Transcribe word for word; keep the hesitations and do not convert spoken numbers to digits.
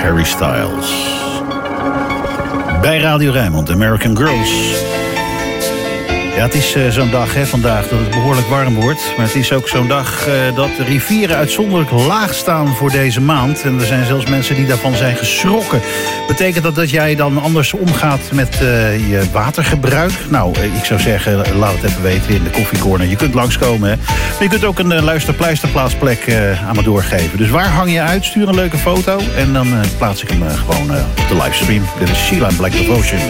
Harry Styles. Bij Radio Rijnmond, American Girls. Ja, het is uh, zo'n dag hè, vandaag dat het behoorlijk warm wordt. Maar het is ook zo'n dag uh, dat de rivieren uitzonderlijk laag staan voor deze maand. En er zijn zelfs mensen die daarvan zijn geschrokken. Betekent dat dat jij dan anders omgaat met uh, je watergebruik? Nou, uh, ik zou zeggen, laat het even weten in de koffiecorner. Je kunt langskomen, hè. Maar je kunt ook een uh, luisterpluisterplaatsplek uh, aan me doorgeven. Dus waar hang je uit? Stuur een leuke foto. En dan uh, plaats ik hem uh, gewoon uh, op de livestream. Dit is Sheila Black Devotion.